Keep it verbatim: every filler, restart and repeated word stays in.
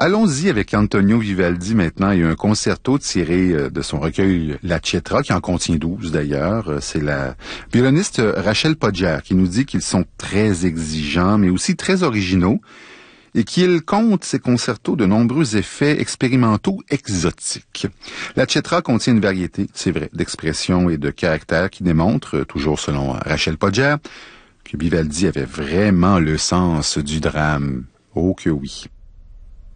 allons-y avec Antonio Vivaldi maintenant et un concerto tiré de son recueil La Cetra, qui en contient douze d'ailleurs. C'est la violoniste Rachel Podger qui nous dit qu'ils sont très exigeants, mais aussi très originaux, et qu'il compte ces concertos de nombreux effets expérimentaux exotiques. La Cetra contient une variété, c'est vrai, d'expressions et de caractères qui démontrent, toujours selon Rachel Podger, que Vivaldi avait vraiment le sens du drame. Oh que oui.